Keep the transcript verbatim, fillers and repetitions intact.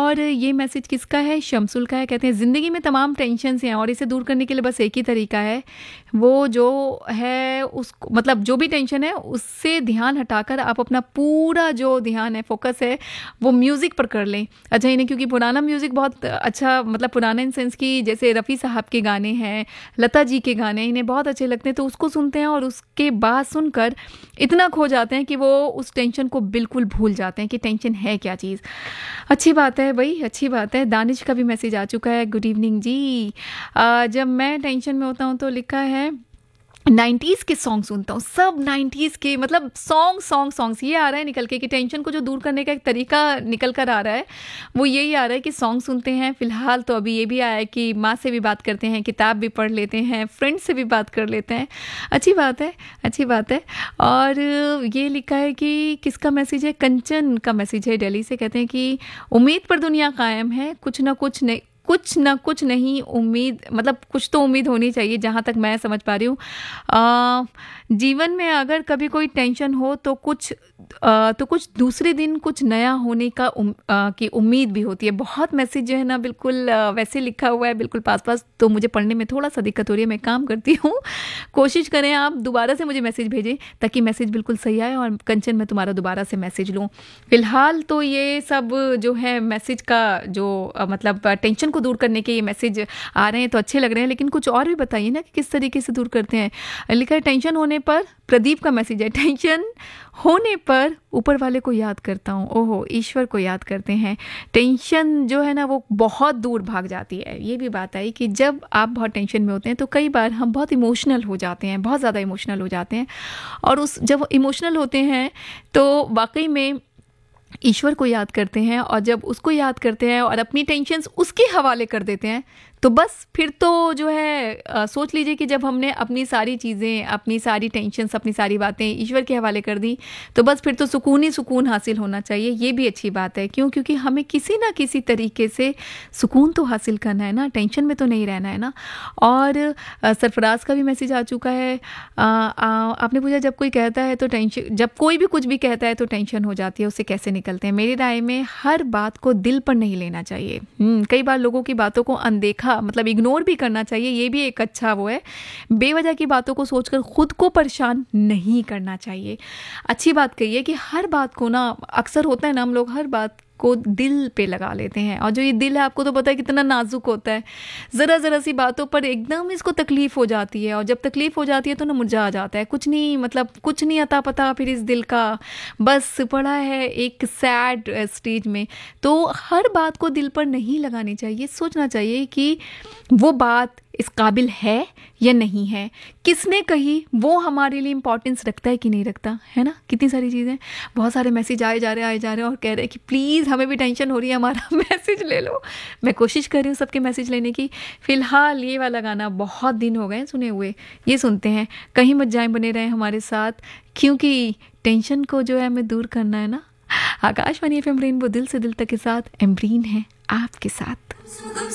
और ये मैसेज किसका है? शमसुल का है। कहते हैं ज़िंदगी में तमाम टेंशन हैं और इसे दूर करने के लिए बस एक ही तरीका है, वो जो है उसको मतलब जो भी टेंशन है उससे ध्यान हटाकर आप अपना पूरा जो ध्यान है, फोकस है, वो म्यूज़िक पर कर लें। अच्छा इन्हें क्योंकि पुराना म्यूज़िक बहुत अच्छा, मतलब पुराना इन सेंस की जैसे रफ़ी साहब के गाने हैं, लता जी के गाने इन्हें बहुत अच्छे लगते हैं, तो उसको सुनते हैं और उसके बाद सुनकर इतना खो जाते हैं कि वो उस टेंशन को बिल्कुल भूल जाते हैं कि टेंशन है क्या चीज़। अच्छी बात है भाई, अच्छी बात है। दानिश का भी मैसेज आ चुका है। गुड इवनिंग जी। आ, जब मैं टेंशन में होता हूँ तो लिखा है नाइन्टीज़ के सॉन्ग सुनता हूँ, सब नाइन्टीज़ के, मतलब सॉन्ग सॉन्ग सॉन्ग्स ये आ रहा है निकल के कि टेंशन को जो दूर करने का एक तरीका निकल कर आ रहा है वो यही आ रहा है कि सॉन्ग सुनते हैं। फ़िलहाल तो अभी ये भी आया है कि माँ से भी बात करते हैं, किताब भी पढ़ लेते हैं, फ्रेंड से भी बात कर लेते हैं। अच्छी बात है, अच्छी बात है। और ये लिखा है कि किसका मैसेज है? कंचन का मैसेज है दिल्ली से। कहते हैं कि उम्मीद पर दुनिया कायम है, कुछ ना कुछ नहीं, कुछ ना कुछ नहीं उम्मीद, मतलब कुछ तो उम्मीद होनी चाहिए जहाँ तक मैं समझ पा रही हूँ। जीवन में अगर कभी कोई टेंशन हो तो कुछ आ, तो कुछ दूसरे दिन कुछ नया होने का उम, आ, की उम्मीद भी होती है। बहुत मैसेज जो है ना बिल्कुल आ, वैसे लिखा हुआ है, बिल्कुल पास पास, तो मुझे पढ़ने में थोड़ा सा दिक्कत हो रही है। मैं काम करती हूँ, कोशिश करें आप दोबारा से मुझे मैसेज भेजें ताकि मैसेज बिल्कुल सही आए और कंचन मैं तुम्हारा दोबारा से मैसेज लूँ। फिलहाल तो ये सब जो है मैसेज का जो आ, मतलब टेंशन को दूर करने के ये मैसेज आ रहे हैं तो अच्छे लग रहे हैं, लेकिन कुछ और भी बताइए ना कि किस तरीके से दूर करते हैं। लिखा है टेंशन होने पर, प्रदीप का मैसेज है, टेंशन होने पर ऊपर वाले को याद करता हूँ, ओहो ईश्वर को याद करते हैं, टेंशन जो है ना वो बहुत दूर भाग जाती है। ये भी बात आई कि जब आप बहुत टेंशन में होते हैं तो कई बार हम बहुत इमोशनल हो जाते हैं, बहुत ज़्यादा इमोशनल हो जाते हैं, और उस जब इमोशनल होते हैं तो वाकई में ईश्वर को याद करते हैं, और जब उसको याद करते हैं और अपनी टेंशन्स उसके हवाले कर देते हैं तो बस फिर तो जो है आ, सोच लीजिए कि जब हमने अपनी सारी चीज़ें, अपनी सारी टेंशन्स, अपनी सारी बातें ईश्वर के हवाले कर दी तो बस फिर तो सुकून ही सुकून हासिल होना चाहिए। ये भी अच्छी बात है, क्यों? क्योंकि हमें किसी ना किसी तरीके से सुकून तो हासिल करना है ना, टेंशन में तो नहीं रहना है ना। और आ, सरफराज का भी मैसेज आ चुका है। आ, आ, आपने पूछा जब कोई कहता है तो टेंशन, जब कोई भी कुछ भी कहता है तो टेंशन हो जाती है, उससे कैसे निकलते हैं? मेरी राय में हर बात को दिल पर नहीं लेना चाहिए। कई बार लोगों की बातों को अनदेखा, मतलब इग्नोर भी करना चाहिए, ये भी एक अच्छा वो है। बेवजह की बातों को सोचकर खुद को परेशान नहीं करना चाहिए। अच्छी बात कही है कि हर बात को ना, अक्सर होता है ना हम लोग हर बात को दिल पे लगा लेते हैं, और जो ये दिल है आपको तो पता है कितना नाजुक होता है, ज़रा ज़रा सी बातों पर एकदम इसको तकलीफ़ हो जाती है, और जब तकलीफ़ हो जाती है तो ना मुरझा जाता है, कुछ नहीं, मतलब कुछ नहीं अता पता फिर इस दिल का, बस पड़ा है एक सैड स्टेज में। तो हर बात को दिल पर नहीं लगानी चाहिए, सोचना चाहिए कि वो बात इस काबिल है या नहीं है, किसने कही, वो हमारे लिए इम्पोर्टेंस रखता है कि नहीं रखता, है ना। कितनी सारी चीज़ें, बहुत सारे मैसेज आए जा रहे आए जा रहे हैं और कह रहे हैं कि प्लीज़ हमें भी टेंशन हो रही है, हमारा मैसेज ले लो। मैं कोशिश कर रही हूँ सबके मैसेज लेने की। फ़िलहाल ये वाला गाना बहुत दिन हो गए सुने हुए, ये सुनते हैं। कहीं मत जाएं, बने रहें हमारे साथ, क्योंकि टेंशन को जो है हमें दूर करना है ना। आकाशवाणी एफ एम रेनबो, दिल से दिल तक के साथ, एम्ब्रीन है आपके साथ।